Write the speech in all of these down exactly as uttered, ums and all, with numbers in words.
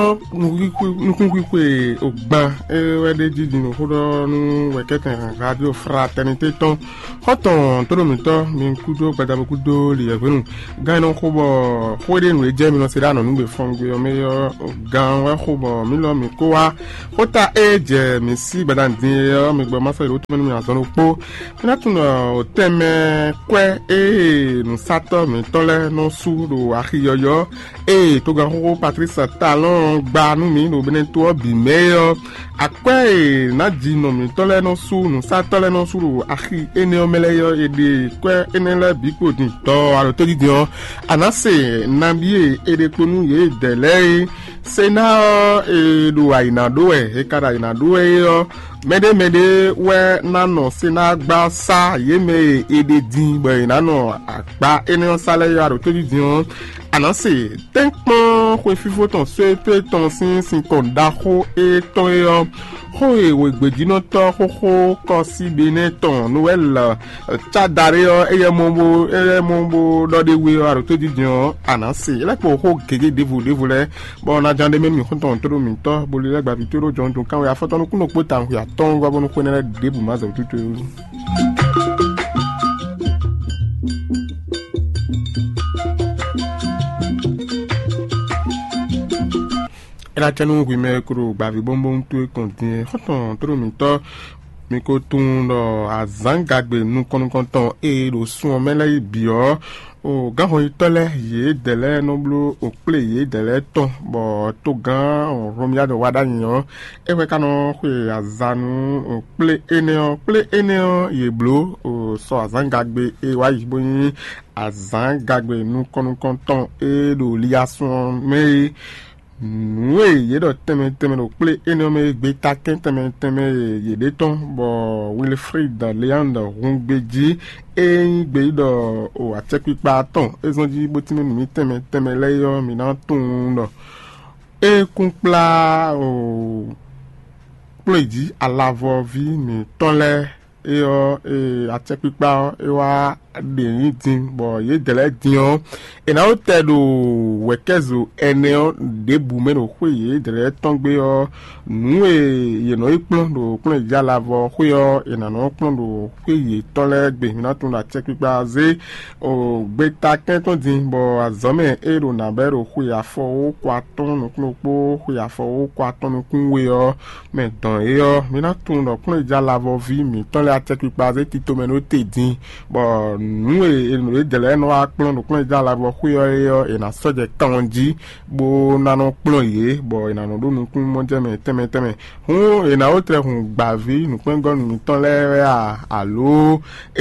no nukunkwe ogban ewede jiji no hodo nu wekete radio fraternité ton hoton todo mito mi kudo gbadabo kudo li evenu gan no khobo khode nu eje mi no se dano nugbe fongwe o meyo gan wa khobo mi lo mi ko wa hota eje mi si gbadan din yo mi gbo ma so ro to mi aso po na tun o teme kwe e nu sato mi tole no su do ahiyoyo e to gan ho Patrice Talon gba nu mi no benen to bi meyo akwe na di no mi tole no su nu sa tole no su ahi ene o meleyo e de kwe ene la bi ko din to aro to di dion anase na bi e de ponu ye dele se na e do aina do e e kada ina do e yo mede mede we na no se na gba sa ye me e de din bo ina no agba ene o sale yo aro to di dion anase tenkpon ko fifo ton se pe ton sin sin kon da ho e ton yo ho e we gbedino to ho ho ko si bene ton noel cha dare yo e ye mombo e mombo do de we aro to di dion anase le po ho gege devu devu le bo na jande me mi ho ton to mi to bo le gba vitoro jon don kan we afoto no kuno po tan ya ton gba bo no ko ne debu ma za tutu ela tenu wi me kuro gba vi bonbon to e kontin hoton to mi to mi ko tun lo azangagbe nu konkonton e lo sun mele bio o gan ho itole ye dele no blo o ple ye dele ton bo to gan o romia do wada yan e we kanu kwe azanu o ple eneo ple eneo ye blo o so azangagbe e wa yibo yin azangagbe nu konkonton e lo liason me oui, il y a teme teme le play énorme beta teme teme il y a des tons bon Wilfried Leandre Rungbeji et beido o achepi pa ton ils ont dit botime mi teme teme leyo mi na ton e kumpla o play di alavo vi mi tole e o e achepi pa e wa de yin bo ye dele dion e na o tedo wekezo eneo de bume no hwe ye dele tongbe o nu e ye no ipon do pon ja lavo hwe o e na no pon do hwe ye tole gbe mi na tun la check pa ze o gbe ta ken ton din bo azome e ro na be ro hwe afo o kwa ton no kno po hwe afo o kwa ton no kunwe o me don e o mi na tun do pon ja lavo vi mi ton la check pa ze ti to me no te din bo nu e no dele no akplon no klon ja la bo huyo yo e na soje kanji bo na no klon ye bo e na no do nu kun mo je me teme teme hu e na o tre hun gbavi nu pen gon mi ton le a alo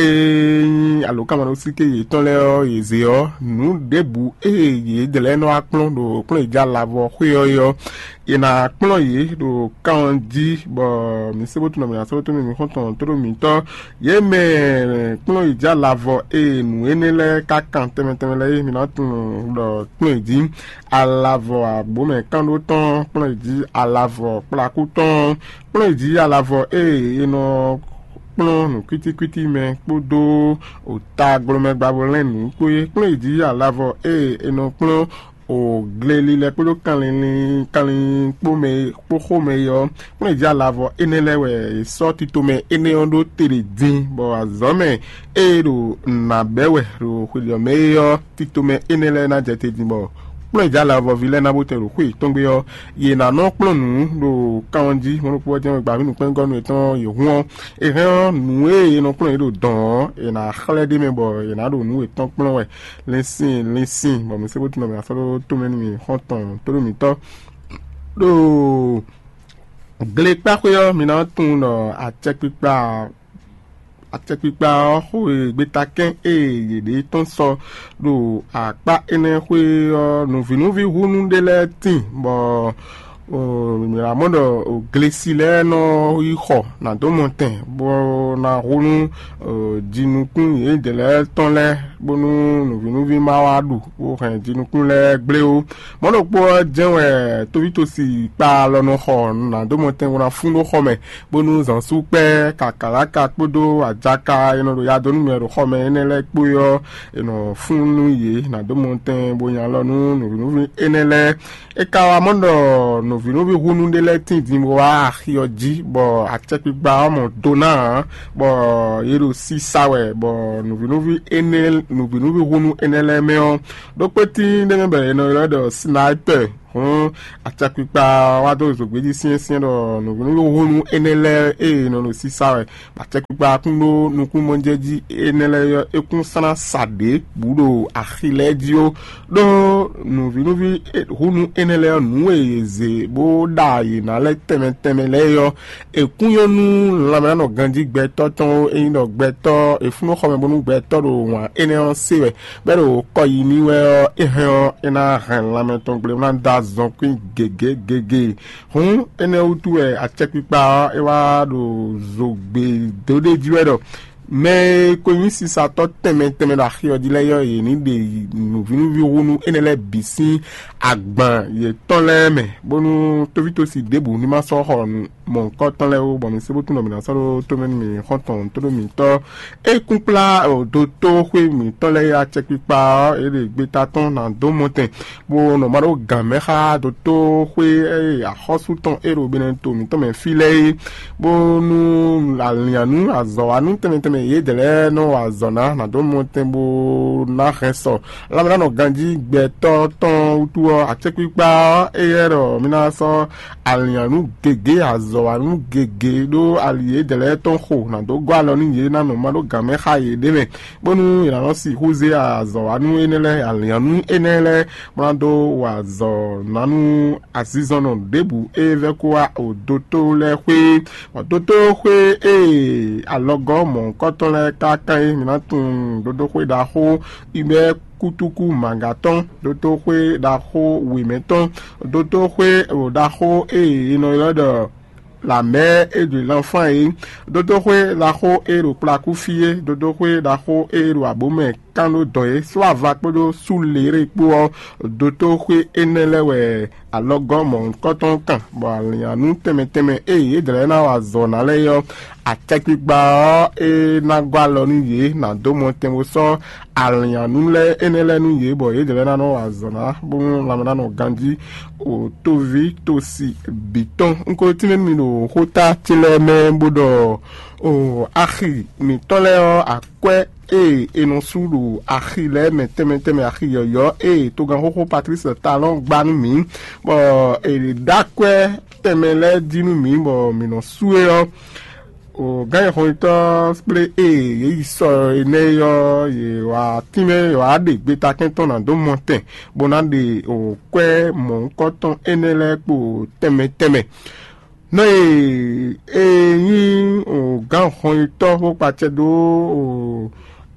e alo kama no sike ye ton le o ye ze o nu debu e ye dele no akplon do klon ja la bo huyo yo e na klon ye do kanji bo mi se botu no mi aso to mi honton to mi to ye me klon ja la vo e nu enele kakan teme teme le mi na tun do tun di alavo agbo me kan do ton plan di alavo plaku ton plan di alavo e ino plan nu kwiti kwiti me podo o ta glome gbabo lenu ko ye plan di alavo e ino plan o gleli le polo kanlin kanlin po me po ho me yo mo ja lavo enele we so tito me ene ondo tere din bo azome e ro na bewe ro khulio me yo tito me enele na jete din bo mo ja lavo vile na botero kwi tongbe yo ye na no plonu do kanji mo po je gba mi nu pen gonu etan ye huon e ran nu e no plon do don e na khale de me bo e na do nu etan plon we lesin lesin bo mi se botu no me afalo to me mi honton to mi to do gle pa ko yo mi na tun no a check pa atepipa ho gbetaken e yede ton so do apa ene hwe no vinuvi hunu de le tin bo o mi ramondo o glesile no iho na do monten bo na hunu jinukun e de le ton le bonu novinuvi ma wa du o kan jinukun le gble o mo lo po jeun tobi to si pa lọ́nà ho na do mo ten wona fun lo ho me bonu zan su pe kakaraka podo ajaka ino lo ya do nu ro ho me ene le po yo ino fun nu ye na do mo ten boyan lọ́nu novinuvi ene le e ka wa mondo novinuvi hunu de le tin di mo wa ahioji bo atekigba mo do na bo yero si sawe bo novinuvi ene novinuvi hunu ene le meo do peti de be no lo do sniper hun atekigba wa do zo gbeji sin sin do novinuvi hunu ene le e no no si sawe atekigba kun lo nukun monjeji ene le yo ekun sana sade budo ahileji o do novinuvi hunu ene le nu eze bo da yi na le teme teme le yo ekun yo nu la me no ganji gbe toton e no gbe to e funu ko me bonu gbe to do wa ene on sewe be do ko yi ni we e han ina han la me ton gbe na da zon kuin gege gege hun ene utu e a check pipa e wa do zogbe do de jiwe do mais comme si ça tot teme teme la xio di le yo e ni de nu vinu vi wonu enele bisi agban ye ton le me bonu to vito si debu ni ma so ho mon ko ton le o bon mi se botu no mi na so to men mi honton to mi to e kunpla o do to hwe mi ton le ya check pa e de gbe ta ton na do moten bo no maro game ha do to hwe e a hosu ton e ro benen to mi to me file bonu la lianu azo anu teme teme ye dele no azona na do motembo na reso la mena no ganji gbe to ton utu atekpipa eyero mina so alianu gege azo anu gege do aliye dele ton ho na do gwa lo ni ye na no ma do game ha ye deme bonu ila si huze azo anu enele alianu enele brando wazo nanu asizono debu evekwa odoto le hwe odoto hwe e alogo mon koton le kakai minatun dodo hwe da ho ibe kutuku magaton dodo hwe da ho wimeton dodo hwe da ho e ino yodo la mère et de l'enfant et dodo hwe la ho e ro plaku fie dodo hwe da ho e ro abome kano doye soit va podo soulere po dodo hwe enele we alogo mon koton kan bo alianu teme teme e de na wa zona le yo atekigba e na gwa lo ni ye na do mo temo so alianu le enele nu ye bo e de na no wa zona bo la na no ganji o tovi tosi biton nko timen mi no hota tile me bodo o ahi mi tole o akwe e enon sulu ahi le me teme teme ahi yo yo e to gan ho Patrice Talon gbanu mi bo e dakwe teme le dinu mi bo mi no suwe yo o gan ho to spray e yi so ene yo ye wa time wa de gbe ta kin ton na do monten bonande o kwe mon koton enele po teme teme no e e yin o gan ho to ho pate do o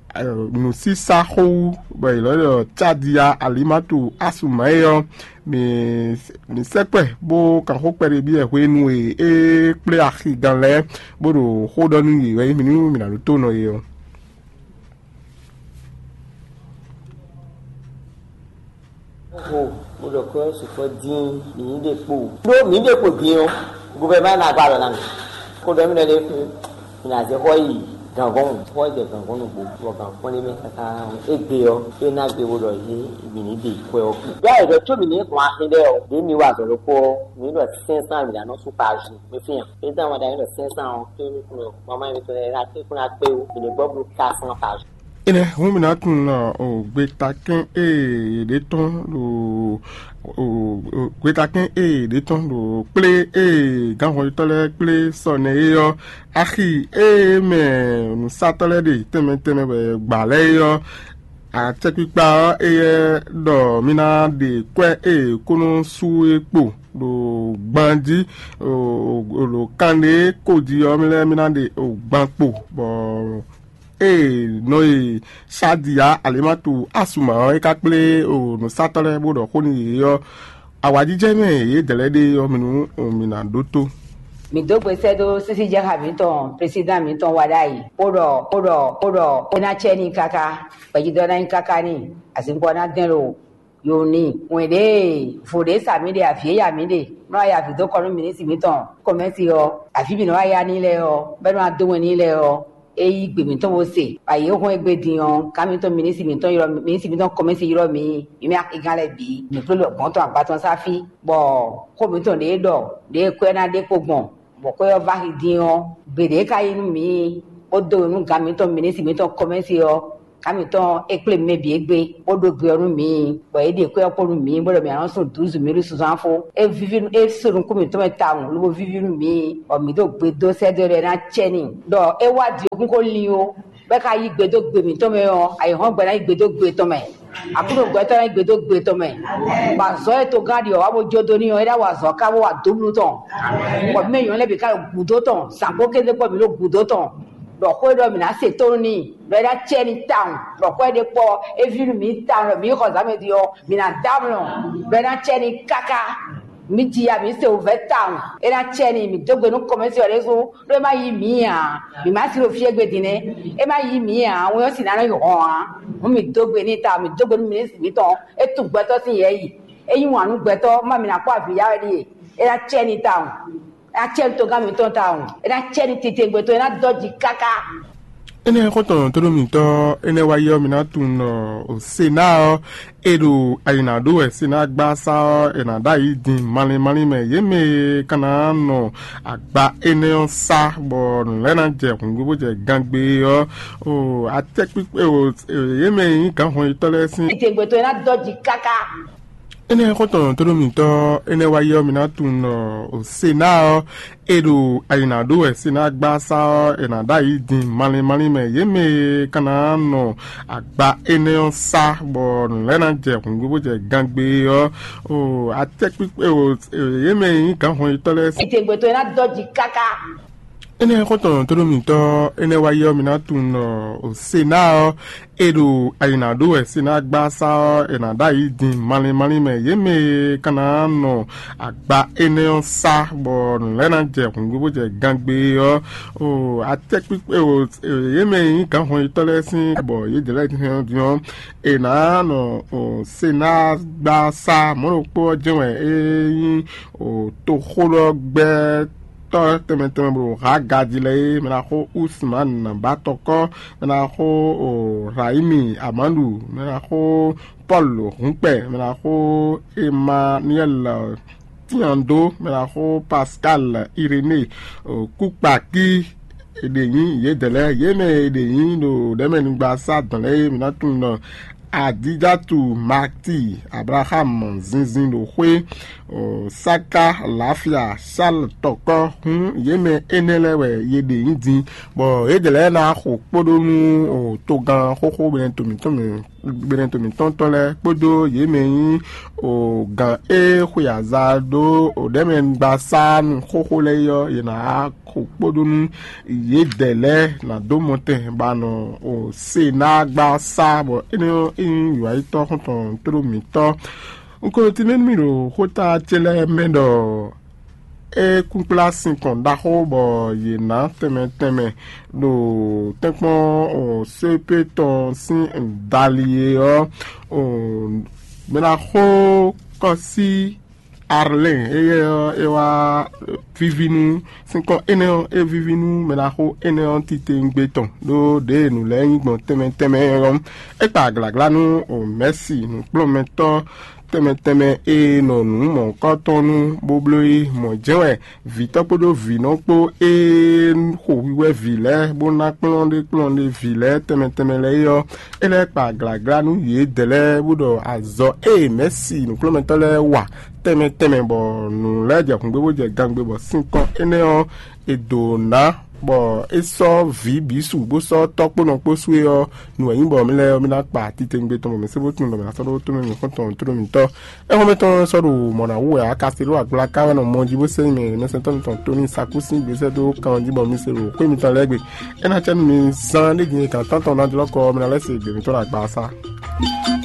no si sa ho ba lo chadia alimatu asumayo mi mi sekpe bo kan ho pere bi e hwe nu e e ple ahi gan le bo do ho do nu yi we mi nu mi na to no e o o mo do ko so fo din mi de po do mi de po bi o gouvernement na gba lo na ko do mi le mi na je ho yi gangon ho je gangon bo wo gangon ni me ka egbe o e na gbe wo do yi mi ni de ko o ya e to mi ni ko ahin de o de mi wa so lo ko mi do five hundred mi da no su page mi fi han e da wa da ni five hundred ke mi ko mama mi to ra ke ko na pe o mi le gbọ́ broadcast page ene humina tun na o gbetakin e de ton lo o gbetakin e de ton lo ple e gan ho tole ple sone yo ahi e me nu satole de teme teme gba le yo a tepipa e do mina de kwe e kunu su epo lo gbandi o lo kande ko di o mi le mina de o gbanpo bo e noi sadia alimatu asuma e ka ple o no satole bodo ko ni yo awaji je me e delede yo minu o mina doto mi do gbèsè do sisi jaka mi tán president mi tán wada yìí kódọ kódọ kódọ ẹna tiẹ ní kaka pẹjidọ náà ní kaka ní àsìkò náà dẹrọ yóò ní wọn èdè fòdè sàmìdè àfìyà mìdè náà yà fi tó kọnu mínísì mi tán kọmẹsì ọ àfi mi náà yà nílẹ ọ bẹ́ẹ̀ náà dóhùn nílẹ ọ eyi gbèmí tó mo se àyè ohun ẹgbẹ diyan kámi tó mínísì mi tán yọrọ mínísì mi tán kọmẹsì yọrọ mi mi ìgànlẹ bí mi tó lọ gbọ́n tán àgbàtàn sáfì bọ̀ kómi tó lè dọ̀ lè kó ẹ̀ náà dé kó gbọ̀n bọ̀ kó yọ bá diyan gbèdé káyé nu mi ó do inú kámi tó mínísì mi tán kọmẹsì yọ kámi tán ekple mi bí egbe ó do gbé ọdún mi bọ̀ èdè kó yọ kóru mi bọ́dọ̀ mi àwọn sùn dùzù mi rí sùsàn fún e vivi e sọ̀rọ̀ kómi tó mẹ́ ta àwọn olówó vivi mi ọ̀mí tó gbé dó sẹ́dọ̀ rẹ̀ náà tiẹ̀ dọ̀ e wá di ogun kó li o bẹ́ẹ̀ ká yí gbẹdó gbèmí tó mẹ́ ọ àyè hàn gbẹ náà yí gbẹdó gbé tó mẹ́ àkúrò gbẹtọ́ náà yí gbẹdó gbé tó mẹ́ wàzọ́ ètò gáàdì ọ̀ wá bó jó dóní ọ ẹ̀dá wàzọ́ ká wà dóbulú tán pọ̀ mí mẹ́yìn lẹ́bi ká gùdó tán sàǹkó kéde pọ̀ mi ló gùdó tán lọ́kọ́ ẹ̀dọ́ mi náà ṣètò ní lọ́dá tiẹ̀ ní táwọn lọ́kọ́ ẹ̀dẹ́ pọ̀ efiru mi táwọn mi kọ̀ sámi di ọ mi náà dáhùn lọ́dá tiẹ̀ ní kaka mi jìyà mi ṣe òfẹ́ táwọn ẹ̀dá tiẹ̀ ní mi dógbé ní kọ́mẹ́sì ọ̀rẹ́ so ló má yí mi yàn mi má sì lọ fi ẹgbẹ́ dín ní ẹ má yí mi yàn àwọn yóò sì náà yọ̀ hàn án mi dógbé ní ta mi dógbé ní mínísì mi tán ẹ tún gbẹtọ́ sí yẹ yìí eyín wọn àánú gbẹtọ́ má mi náà kó àfìyá rẹ̀ ẹ̀dá tiẹ̀ ní táwọn achel to gami to taun ena cheni tete gbeto ena doji kaka ene ko ton to mi to ene wa yo mi na tun no o se na o edo ayina do e se na gba sa ena da yi din mali mali me ye me kana no agba ene on sa bo le na je kun gbo je gangbe o o atek pipe o ye me yin kan hon itole sin tete gbeto ena doji kaka ene ko ton to mi to ene wa yo mi na tun no o se na o edo ayina do e se na gba sa ena da yi din mali mali me ye me kana no agba ene on sa bo le na je kun gbo je gangbe o o atek pipe o ye me yin kan hon itole sin tete gbeto ena doji kaka ene ko ton to mi to ene wa yo mi na tun no o se na o edo ayina do e se na gba sa ena da yi din mali mali me ye me kana no agba ene on sa bo le na je kun gbo je gangbe o o atek pipe o ye me yin kan hon itole sin bo ye de like hin dion ena no o se na gba sa mo ro po jewe e o to kholo gbe to teme teme bro ha gadile mena ko Usman Batoko mena ko o Raimi Amandu mena ko Paul Humpe mena ko Emmanuel Tiando mena ko Pascal Irene o Kupaki edeyin ye dele ye me edeyin no demen gba sa dan le mena tun no Adijatu Makti Abraham Zinzin Okwe Saka Lafia Sal Toko hun yeme enelewe yede indi bo edele na ko podonu o togan koko benen to mi to mi benen to mi tonton le podo yeme yin o gan e khoyaza do o demen gba san koko le yo yena ko podonu yedele na do monte ba no o se na gba sa bo eno in yu ai to ton to mi to nko ti men mi ro hota tele mendo e kumpla sin kon da ho bo ye na teme teme do tekmo o sepe ton sin dalie o o mena ho kosi Arlen e e wa vivinu cinco ene e vivinu me la ho ene entité ngbeton do de nous le ngbon teme teme rom e pa glagla nu o merci nous plometo teme teme e no nu mon kotonu bobloi mo jewe vitopodo vinopo e ho wiwe vile bona plonde plonde vile teme teme le yo ele pa glagla nu ye dele budo azo e merci nous plometo le wa teme teme bo nu leje kun gbebo je gangbe bo cinco ene o edona bo eso vi bisu bo so topo no po su yo nu eyin bo mi le o mi na pa ti tengbe to mo se bo tun lo na so do to mi kon ton to mi to e ho me ton so do mo na wo ya ka se lo agla ka no mo ji bo se mi no se ton ton to ni sakusi gbe se do kan ji bo mi se ro pe mi ton legbe e na chen mi san de gin kan ton ton na lo ko mi na le se gbe mi to la gba sa